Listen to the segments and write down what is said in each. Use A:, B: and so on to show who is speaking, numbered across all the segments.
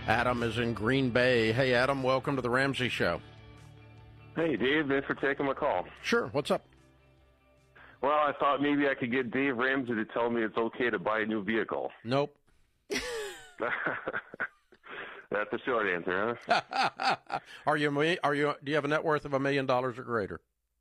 A: Adam is in Green Bay. Hey, Adam, welcome to the Ramsey Show.
B: Hey, Dave, thanks for taking my call.
A: Sure, what's up?
B: Well, I thought maybe I could get Dave Ramsey to tell me it's okay to buy a new vehicle.
A: Nope.
B: That's the short answer, huh?
A: Do you have a net worth of $1 million or greater?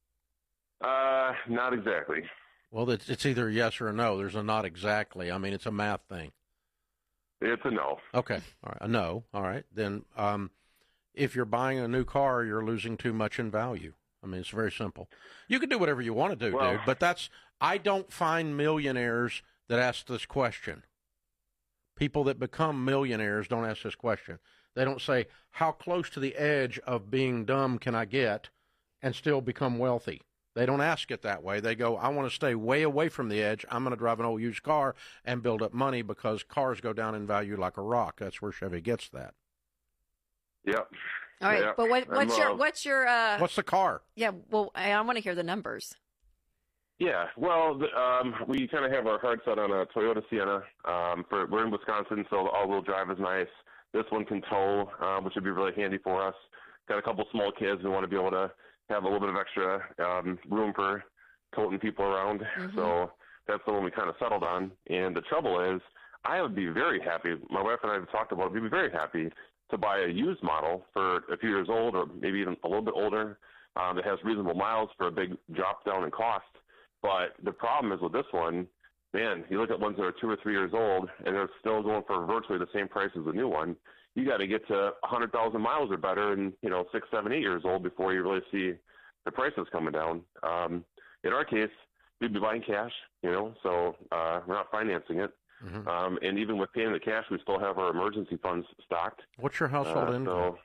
B: Not exactly.
A: Well, it's either yes or a no. There's a not exactly. I mean, it's a math thing.
B: It's a no.
A: Okay. All right. A no. All right. Then if you're buying a new car, you're losing too much in value. I mean, it's very simple. You can do whatever you want to do, dude, but I don't find millionaires that ask this question. People that become millionaires don't ask this question. They don't say, how close to the edge of being dumb can I get and still become wealthy? They don't ask it that way. They go, I want to stay way away from the edge. I'm going to drive an old used car and build up money because cars go down in value like a rock. That's where Chevy gets that.
B: Yep.
C: All right,
B: yep.
C: But what's your
A: what's the car?
C: Yeah, well, I want to hear the numbers.
B: Yeah, well, we kind of have our heart set on a Toyota Sienna. We're in Wisconsin, so the all-wheel drive is nice. This one can tow, which would be really handy for us. Got a couple small kids and want to be able to have a little bit of extra room for toting people around. Mm-hmm. So that's the one we kind of settled on. And the trouble is, I would be very happy. My wife and I have talked about it. We'd be very happy to buy a used model for a few years old or maybe even a little bit older that has reasonable miles for a big drop down in cost. But the problem is with this one, man, you look at ones that are 2 or 3 years old and they're still going for virtually the same price as the new one. You got to get to 100,000 miles or better and, 6, 7, 8 years old before you really see the prices coming down. In our case, we'd be buying cash, so we're not financing it. Mm-hmm. And even with paying the cash, we still have our emergency funds stocked.
A: What's your household income?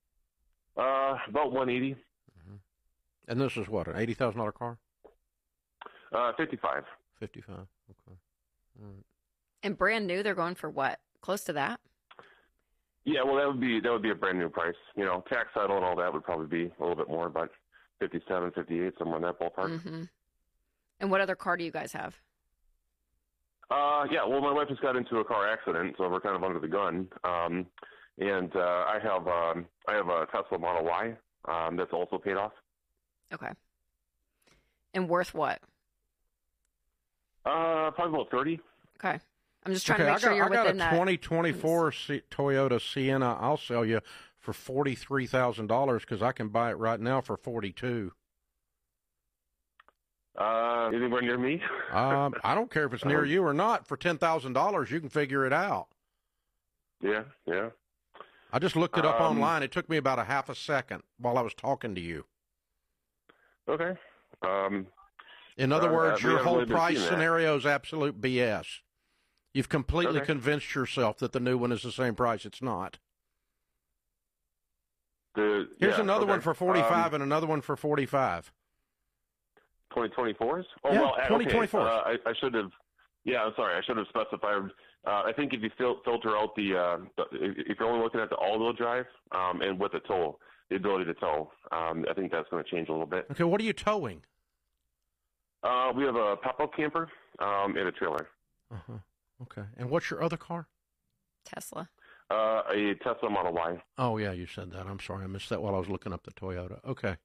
B: About 180.
A: Mm-hmm. And this is what, an $80,000 car?
B: 55.
A: 55. Okay. All right.
C: And brand new, they're going for what? Close to that?
B: Yeah, well, that would be a brand new price. Tax title and all that would probably be a little bit more, but 57, 58, somewhere in that ballpark.
C: Mm-hmm. And what other car do you guys have?
B: Yeah, well, my wife just got into a car accident, so we're kind of under the gun. And I have a Tesla Model Y that's also paid off.
C: Okay. And worth what?
B: Probably about 30.
C: Okay. I'm just trying to make sure you're within that.
A: I got a 2024 Toyota Sienna. I'll sell you for $43,000 because I can buy it right now for $42,000.
B: Anywhere near me?
A: I don't care if it's near you or not. For $10,000, you can figure it out.
B: Yeah.
A: I just looked it up online. It took me about a half a second while I was talking to you.
B: Okay.
A: In other words, your whole price scenario is absolute BS. You've completely convinced yourself that the new one is the same price. It's not. Here's another one for 45 and another one for 45.
B: 2024s? Oh,
A: yeah,
B: well,
A: 2024.
B: I should have. Yeah, I'm sorry. I should have specified. I think if you filter out if you're only looking at the all-wheel drive and with the tow, the ability to tow, I think that's going to change a little bit.
A: Okay, what are you towing?
B: We have a pop-up camper and a trailer.
A: Uh-huh. Okay. And what's your other car?
C: Tesla.
B: A Tesla Model Y.
A: Oh, yeah, you said that. I'm sorry. I missed that while I was looking up the Toyota. Okay.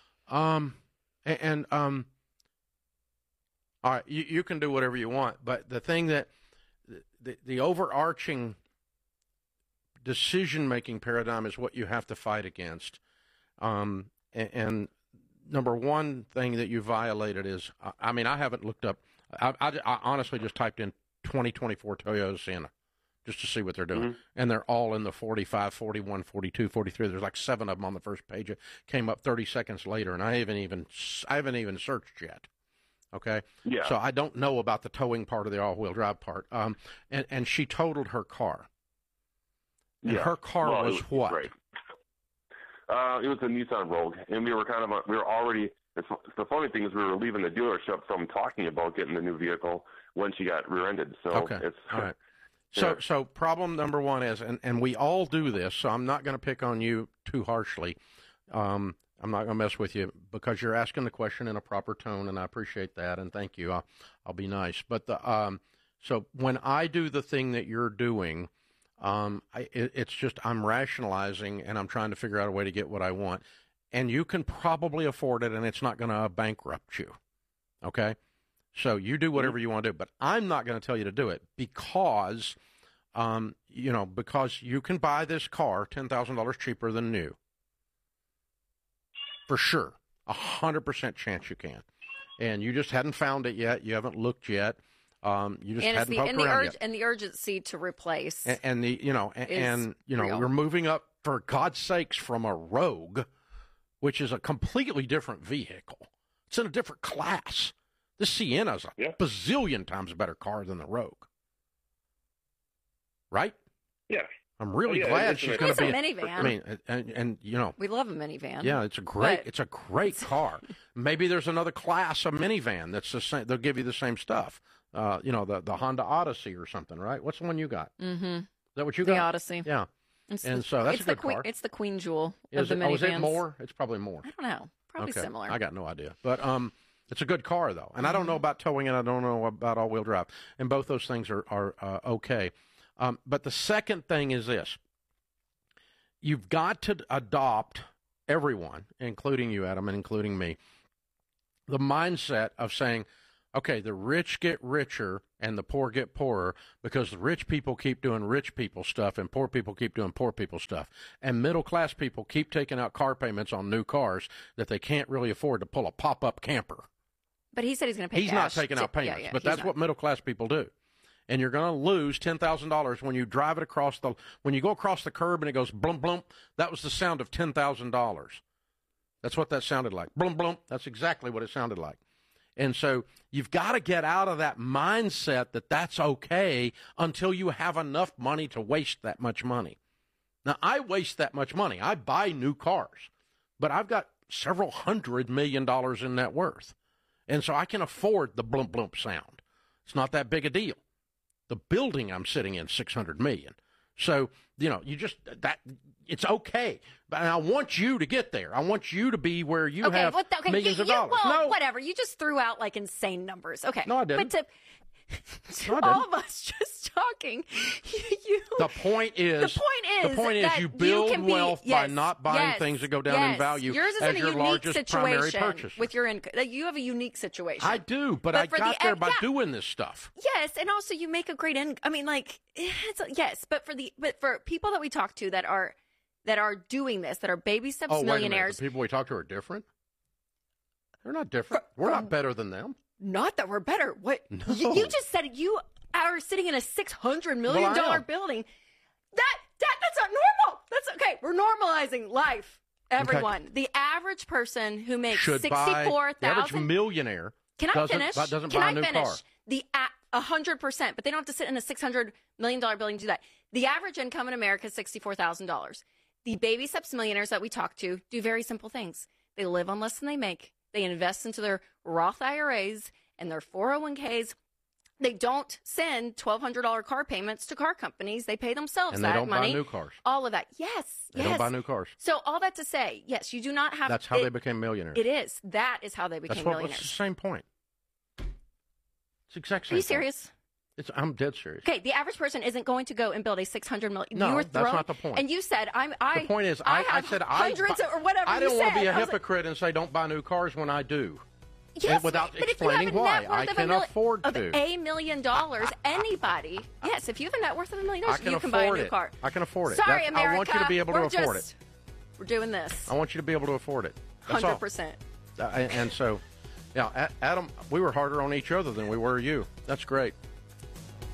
A: All right, you can do whatever you want, but the thing that the overarching decision-making paradigm is what you have to fight against. And number one thing that you violated is, I haven't looked up. I honestly just typed in 2024 Toyota Sienna just to see what they're doing. Mm-hmm. And they're all in the 45, 41, 42, 43. There's like 7 of them on the first page. It came up 30 seconds later, and I haven't even searched yet. Okay?
B: Yeah.
A: So I don't know about the towing part of the all-wheel drive part. And she totaled her car. And her car was what?
B: Great. It was a Nissan Rogue, and we were already. The funny thing is, we were leaving the dealership from talking about getting the new vehicle when she got rear-ended. So it's
A: all right. So problem number one is, and we all do this. So I'm not going to pick on you too harshly. I'm not going to mess with you because you're asking the question in a proper tone, and I appreciate that, and thank you. I'll be nice. But so when I do the thing that you're doing, It's just I'm rationalizing and I'm trying to figure out a way to get what I want. And you can probably afford it, and it's not going to bankrupt you. Okay? So you do whatever you want to do. But I'm not going to tell you to do it because, because you can buy this car $10,000 cheaper than new. For sure. 100% chance you can. And you just hadn't found it yet. You haven't looked yet. You just hadn't poked around yet.
C: And the urgency to replace.
A: We're moving up, for God's sakes, from a Rogue, which is a completely different vehicle. It's in a different class. This Sienna's a bazillion times better car than the Rogue. Right?
B: Yeah.
A: I'm really glad she's going to be
C: a minivan.
A: I mean, and
C: we love a minivan.
A: Yeah, it's a great car. Maybe there's another class of minivan that's the same. They'll give you the same stuff. The Honda Odyssey or something, right? What's the one you got?
C: Mm-hmm.
A: Is that what you got?
C: The Odyssey.
A: Yeah. So that's a good car.
C: It's the queen jewel of the minivans.
A: Is it more? It's probably more.
C: I don't know. Probably similar.
A: I got no idea. But it's a good car, though. And I don't know about towing, and I don't know about all-wheel drive. And both those things are okay. But the second thing is this. You've got to adopt, everyone, including you, Adam, and including me, the mindset of saying, okay, the rich get richer and the poor get poorer because the rich people keep doing rich people stuff and poor people keep doing poor people stuff. And middle-class people keep taking out car payments on new cars that they can't really afford to pull a pop-up camper.
C: But he said he's going to pay
A: He's
C: cash.
A: not taking out payments, but that's what middle-class people do. And you're going to lose $10,000 when you drive it when you go across the curb and it goes blump, blump. That was the sound of $10,000. That's what that sounded like. Blump, blump. That's exactly what it sounded like. And so you've got to get out of that mindset that that's okay until you have enough money to waste that much money. Now, I waste that much money. I buy new cars, but I've got several $100 million in net worth. And so I can afford the blump, blump sound. It's not that big a deal. The building I'm sitting in, $600 million. So, it's okay. But I want you to get there. I want you to be where you have millions of dollars.
C: Well, whatever. You just threw out like insane numbers. Okay.
A: No, I didn't.
C: But to all of us just talking,
A: the point is you build wealth by not buying things that go down in value.
C: Yours is
A: as
C: in a
A: your
C: unique
A: largest primary
C: situation
A: purchase.
C: with your income. You have a unique situation.
A: I do, but I got there by doing this stuff.
C: Yes, and also you make a great income. I mean, but for people that we talk to that are doing this, that are baby steps millionaires.
A: Wait a minute. The people we talk to are different? They're not different. We're not better than them.
C: Not that we're better. What?
A: No.
C: You just said you are sitting in a $600 million building. That's not normal. That's okay. We're normalizing life, everyone. Okay. The average person who makes $64,000.
A: The average millionaire doesn't buy a new car.
C: 100%, but they don't have to sit in a $600 million building to do that. The average income in America is $64,000. The baby steps millionaires that we talk to do very simple things. They live on less than they make. They invest into their Roth IRAs and their 401ks. They don't send $1,200 car payments to car companies. They pay themselves that money.
A: And they don't buy new cars.
C: All of that. Yes.
A: They don't buy new cars.
C: So all that to say, yes, you do not have...
A: That's how they became millionaires.
C: It is. That is how they became millionaires.
A: It's the same point. It's the exact same
C: Are you serious?
A: I'm dead serious.
C: Okay, the average person isn't going to go and build a $600 million.
A: No, that's not the point.
C: And you said,
A: the point is, I said
C: hundreds or whatever.
A: I didn't want to be a hypocrite and say don't buy new cars when I do.
C: Yes,
A: without explaining why. I can afford to.
C: Of $1 million, anybody. Yes, if you have a net worth of $1 million, you can buy a new car.
A: I can afford it.
C: Sorry, America.
A: I want you to be able to afford it.
C: We're doing this.
A: I want you to be able to afford it.
C: 100%.
A: And so, yeah, Adam, we were harder on each other than we were you. That's great.